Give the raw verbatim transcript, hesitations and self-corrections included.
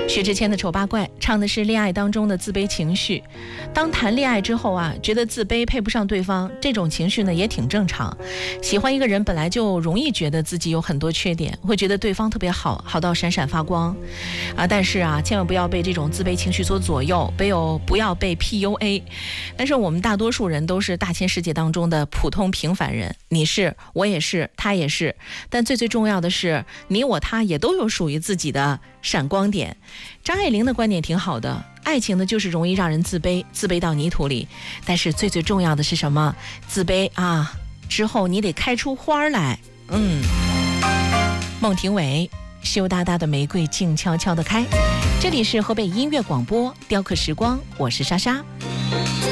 薛之谦的《丑八怪》唱的是恋爱当中的自卑情绪。当谈恋爱之后啊，觉得自卑配不上对方，这种情绪呢也挺正常。喜欢一个人本来就容易觉得自己有很多缺点，会觉得对方特别好，好到闪闪发光啊。但是啊，千万不要被这种自卑情绪所左右，不要不要被 P U A。但是我们大多数人都是大千世界当中的普通平凡人，你是，我也是，他也是。但最最重要的是，你我他也都有属于自己的闪光点。张爱玲的观点挺好的，爱情呢就是容易让人自卑，自卑到泥土里。但是最最重要的是什么？自卑啊之后你得开出花来。嗯，孟庭苇，羞答答的玫瑰静悄悄地开。这里是河北音乐广播雕刻时光，我是莎莎。